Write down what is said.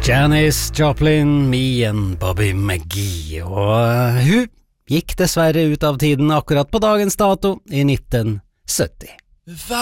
Janis Joplin, Me and Bobby McGee, og hun gikk dessverre ut av tiden akkurat på dagens dato i 1970.